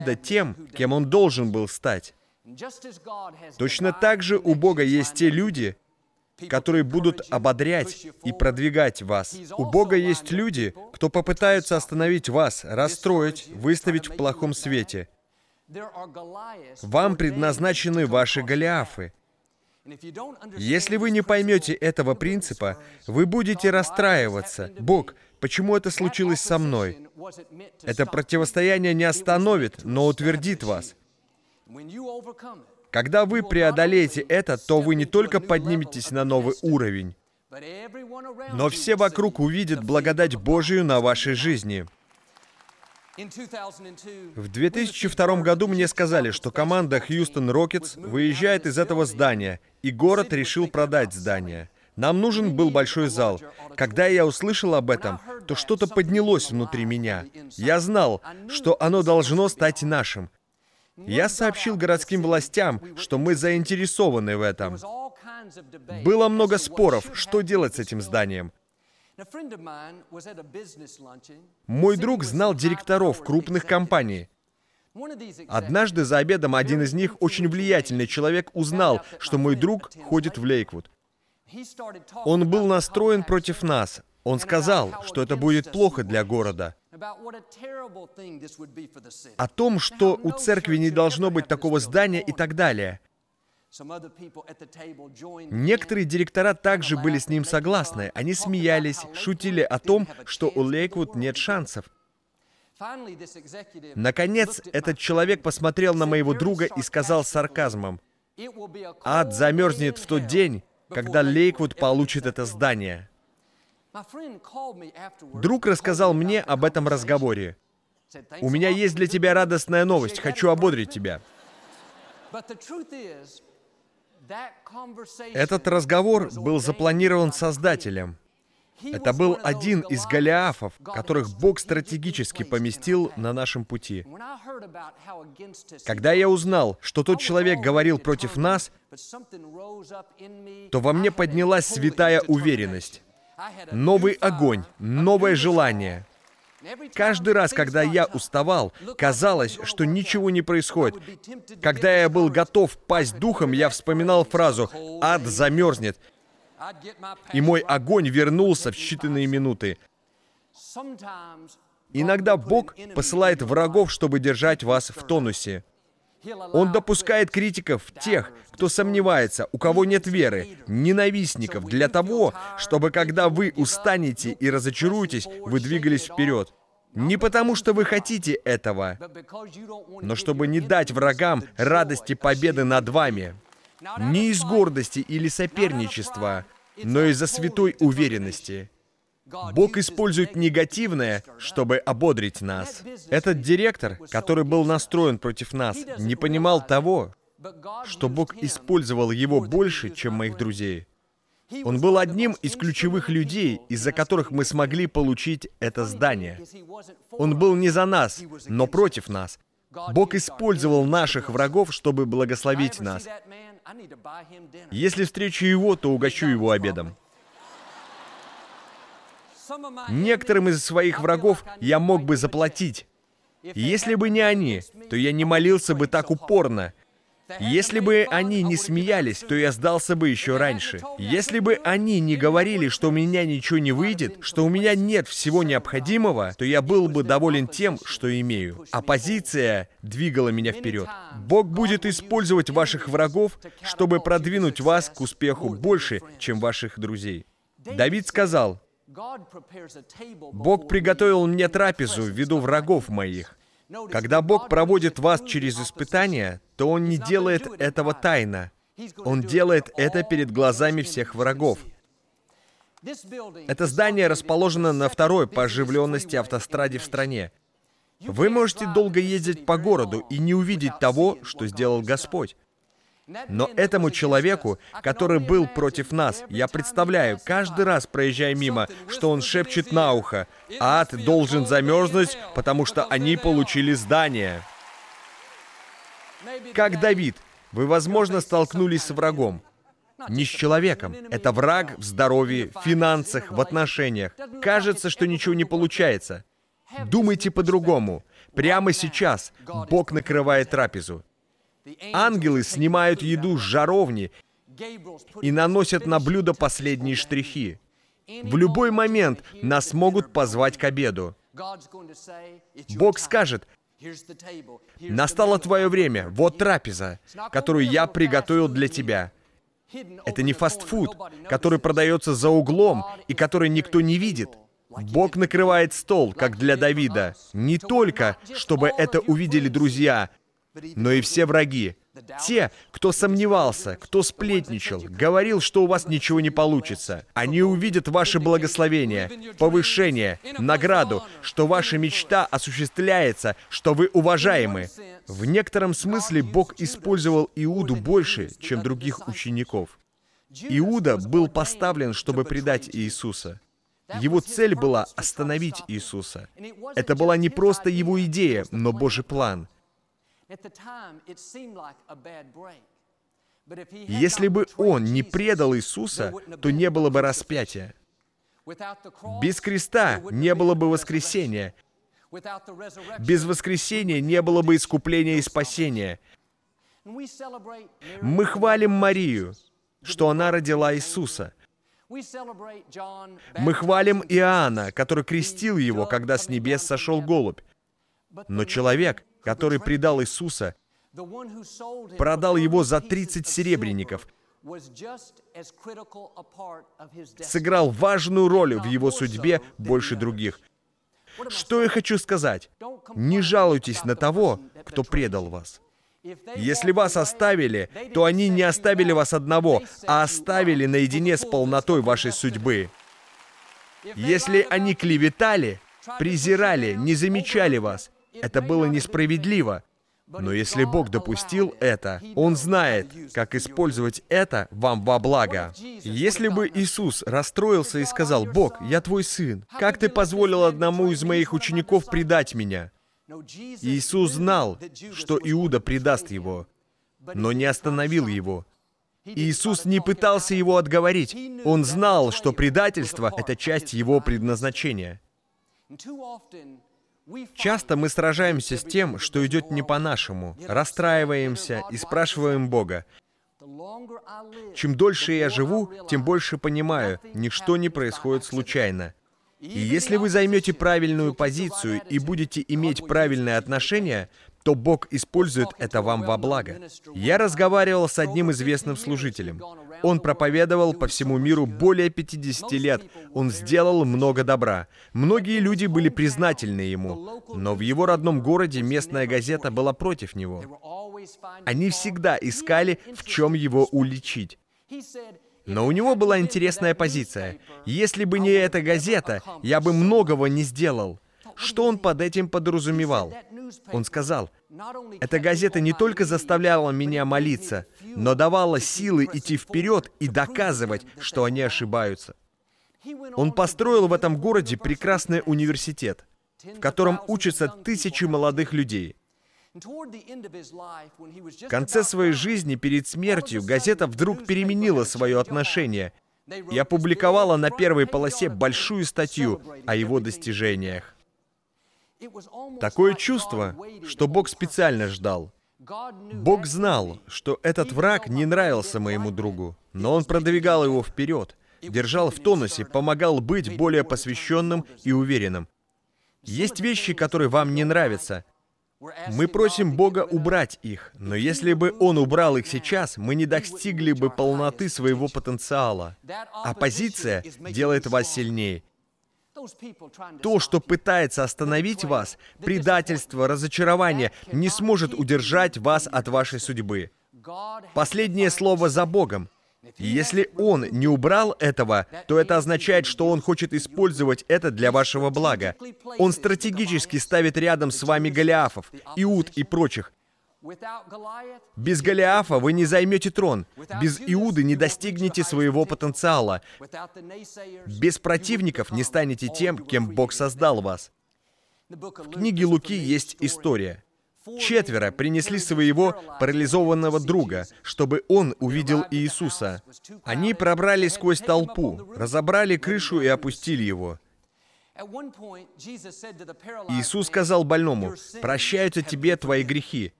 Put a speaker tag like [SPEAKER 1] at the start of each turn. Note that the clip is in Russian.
[SPEAKER 1] тем, кем он должен был стать. Точно так же у Бога есть те люди, которые будут ободрять и продвигать вас. У Бога есть люди, кто попытаются остановить вас, расстроить, выставить в плохом свете. Вам предназначены ваши Голиафы. Если вы не поймете этого принципа, вы будете расстраиваться. Бог, почему это случилось со мной? Это противостояние не остановит, но утвердит вас. Когда вы преодолеете это, то вы не только подниметесь на новый уровень, но все вокруг увидят благодать Божию на вашей жизни. В 2002 году мне сказали, что команда Хьюстон Рокетс выезжает из этого здания, и город решил продать здание. Нам нужен был большой зал. Когда я услышал об этом, то что-то поднялось внутри меня. Я знал, что оно должно стать нашим. Я сообщил городским властям, что мы заинтересованы в этом. Было много споров, что делать с этим зданием. Мой друг знал директоров крупных компаний. Однажды за обедом один из них, очень влиятельный человек, узнал, что мой друг ходит в Лейквуд. Он был настроен против нас. Он сказал, что это будет плохо для города. О том, что у церкви не должно быть такого здания и так далее. Некоторые директора также были с ним согласны. Они смеялись, шутили о том, что у Лейквуд нет шансов. Наконец, этот человек посмотрел на моего друга и сказал с сарказмом: «Ад замерзнет в тот день, когда Лейквуд получит это здание». Друг рассказал мне об этом разговоре. «У меня есть для тебя радостная новость. Хочу ободрить тебя». Этот разговор был запланирован Создателем. Это был один из Голиафов, которых Бог стратегически поместил на нашем пути. Когда я узнал, что тот человек говорил против нас, то во мне поднялась святая уверенность. Новый огонь, новое желание. Каждый раз, когда я уставал, казалось, что ничего не происходит. Когда я был готов пасть духом, я вспоминал фразу «Ад замерзнет», и мой огонь вернулся в считанные минуты. Иногда Бог посылает врагов, чтобы держать вас в тонусе. Он допускает критиков, тех, кто сомневается, у кого нет веры, ненавистников, для того, чтобы, когда вы устанете и разочаруетесь, вы двигались вперед. Не потому, что вы хотите этого, но чтобы не дать врагам радости победы над вами. Не из гордости или соперничества, но из-за святой уверенности. Бог использует негативное, чтобы ободрить нас. Этот директор, который был настроен против нас, не понимал того, что Бог использовал его больше, чем моих друзей. Он был одним из ключевых людей, из-за которых мы смогли получить это здание. Он был не за нас, но против нас. Бог использовал наших врагов, чтобы благословить нас. Если встречу его, то угощу его обедом. Некоторым из своих врагов я мог бы заплатить. Если бы не они, то я не молился бы так упорно. Если бы они не смеялись, то я сдался бы еще раньше. Если бы они не говорили, что у меня ничего не выйдет, что у меня нет всего необходимого, то я был бы доволен тем, что имею. Оппозиция двигала меня вперед. Бог будет использовать ваших врагов, чтобы продвинуть вас к успеху больше, чем ваших друзей. Давид сказал: «Бог приготовил мне трапезу в виду врагов моих». Когда Бог проводит вас через испытания, то Он не делает этого тайно. Он делает это перед глазами всех врагов. Это здание расположено на второй по оживленности автостраде в стране. Вы можете долго ездить по городу и не увидеть того, что сделал Господь. Но этому человеку, который был против нас, я представляю, каждый раз, проезжая мимо, что он шепчет на ухо: «Ад должен замерзнуть, потому что они получили здание». Как Давид, вы, возможно, столкнулись с врагом. Не с человеком. Это враг в здоровье, в финансах, в отношениях. Кажется, что ничего не получается. Думайте по-другому. Прямо сейчас Бог накрывает трапезу. Ангелы снимают еду с жаровни и наносят на блюдо последние штрихи. В любой момент нас могут позвать к обеду. Бог скажет: «Настало твое время, вот трапеза, которую я приготовил для тебя». Это не фастфуд, который продается за углом и который никто не видит. Бог накрывает стол, как для Давида, не только, чтобы это увидели друзья, но и все враги. Те, кто сомневался, кто сплетничал, говорил, что у вас ничего не получится. Они увидят ваше благословение, повышение, награду, что ваша мечта осуществляется, что вы уважаемы. В некотором смысле Бог использовал Иуду больше, чем других учеников. Иуда был поставлен, чтобы предать Иисуса. Его цель была остановить Иисуса. Это была не просто его идея, но Божий план. Если бы он не предал Иисуса, то не было бы распятия. Без креста не было бы воскресения. Без воскресения не было бы искупления и спасения. Мы хвалим Марию, что она родила Иисуса. Мы хвалим Иоанна, который крестил его, когда с небес сошел голубь. Но человек, который предал Иисуса, продал его за 30 серебряников, сыграл важную роль в его судьбе больше других. Что я хочу сказать? Не жалуйтесь на того, кто предал вас. Если вас оставили, то они не оставили вас одного, а оставили наедине с полнотой вашей судьбы. Если они клеветали, презирали, не замечали вас, это было несправедливо. Но если Бог допустил это, Он знает, как использовать это вам во благо. Если бы Иисус расстроился и сказал: «Бог, я твой сын, как ты позволил одному из моих учеников предать меня?» Иисус знал, что Иуда предаст его, но не остановил его. Иисус не пытался его отговорить. Он знал, что предательство — это часть его предназначения. Часто мы сражаемся с тем, что идет не по-нашему, расстраиваемся и спрашиваем Бога: «Чем дольше я живу, тем больше понимаю, ничто не происходит случайно». И если вы займете правильную позицию и будете иметь правильное отношение, то Бог использует это вам во благо. Я разговаривал с одним известным служителем. Он проповедовал по всему миру более 50 лет. Он сделал много добра. Многие люди были признательны ему, но в его родном городе местная газета была против него. Они всегда искали, в чем его уличить. Но у него была интересная позиция. Если бы не эта газета, я бы многого не сделал. Что он под этим подразумевал? Он сказал: «Эта газета не только заставляла меня молиться, но давала силы идти вперед и доказывать, что они ошибаются». Он построил в этом городе прекрасный университет, в котором учатся тысячи молодых людей. В конце своей жизни, перед смертью, газета вдруг переменила свое отношение и опубликовала на первой полосе большую статью о его достижениях. Такое чувство, что Бог специально ждал. Бог знал, что этот враг не нравился моему другу, но он продвигал его вперед, держал в тонусе, помогал быть более посвященным и уверенным. Есть вещи, которые вам не нравятся. Мы просим Бога убрать их, но если бы Он убрал их сейчас, мы не достигли бы полноты своего потенциала. Оппозиция делает вас сильнее. То, что пытается остановить вас, предательство, разочарование, не сможет удержать вас от вашей судьбы. Последнее слово за Богом. И если Он не убрал этого, то это означает, что Он хочет использовать это для вашего блага. Он стратегически ставит рядом с вами Голиафов, Иуд и прочих. Без Голиафа вы не займете трон. Без Иуды не достигнете своего потенциала. Без противников не станете тем, кем Бог создал вас. В книге Луки есть история. 4 принесли своего парализованного друга, чтобы он увидел Иисуса. Они пробрались сквозь толпу, разобрали крышу и опустили его. Иисус сказал больному: «Прощаются тебе твои грехи».